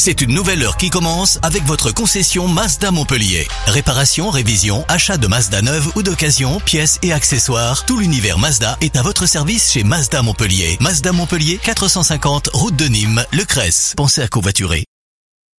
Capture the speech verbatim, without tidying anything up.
C'est une nouvelle heure qui commence avec votre concession Mazda Montpellier. Réparation, révision, achat de Mazda neuve ou d'occasion, pièces et accessoires, tout l'univers Mazda est à votre service chez Mazda Montpellier. Mazda Montpellier, quatre cent cinquante route de Nîmes, Le Cresse. Pensez à covoiturer.